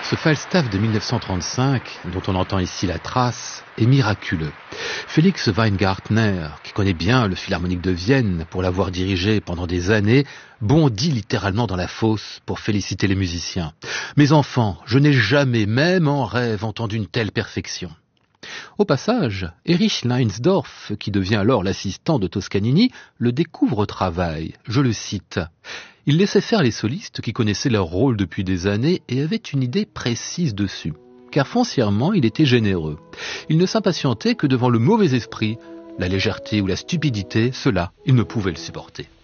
Ce Falstaff de 1935, dont on entend ici la trace, est miraculeux. Félix Weingartner, qui connaît bien le Philharmonique de Vienne pour l'avoir dirigé pendant des années, bondit littéralement dans la fosse pour féliciter les musiciens. « Mes enfants, je n'ai jamais, même en rêve, entendu une telle perfection. » Au passage, Erich Leinsdorf, qui devient alors l'assistant de Toscanini, le découvre au travail. Je le cite. Il laissait faire les solistes qui connaissaient leur rôle depuis des années et avaient une idée précise dessus. Car foncièrement, il était généreux. Il ne s'impatientait que devant le mauvais esprit, la légèreté ou la stupidité, cela, il ne pouvait le supporter.